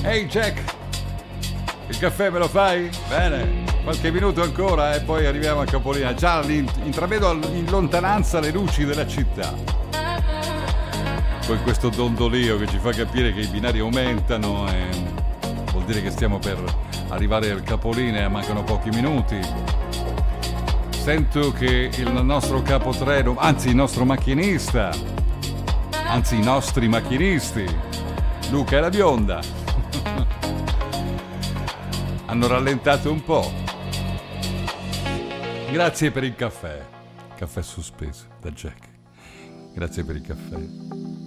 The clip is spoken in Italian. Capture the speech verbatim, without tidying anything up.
Ehi Jack, il caffè me lo fai? Bene, qualche minuto ancora e poi arriviamo a Capolina. Già intravedo in lontananza le luci della città. Poi questo dondolio che ci fa capire che i binari aumentano e vuol dire che stiamo per arrivare al Capolinea e mancano pochi minuti. Sento che il nostro capotreno, anzi il nostro macchinista, anzi i nostri macchinisti, Luca e la bionda, hanno rallentato un po'. Grazie per il caffè. Caffè sospeso da Jack. Grazie per il caffè.